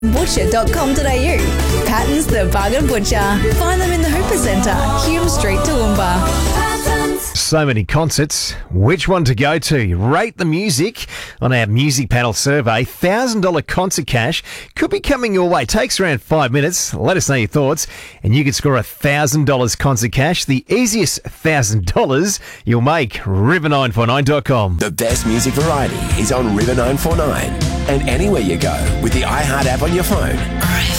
Butcher.com.au. Patton's the Bargain Butcher. Find them in the Hooper Centre, Hume Street, Toowoomba. So many concerts. Which one to go to? Rate the music on our music panel survey. $1,000 concert cash could be coming your way. Takes around 5 minutes. Let us know your thoughts, and you could score $1,000 concert cash. The easiest $1,000 you'll make. River949.com. The best music variety is on River 949. And anywhere you go with the iHeart app on your phone.